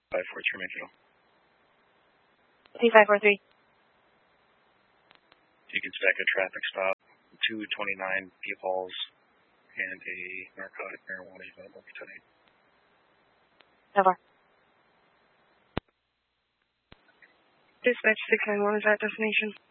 543 Mayfield. T543. You can expect a traffic stop, 229 P-Halls, and a narcotic marijuana available for tonight. Over. Dispatch 691 is at destination.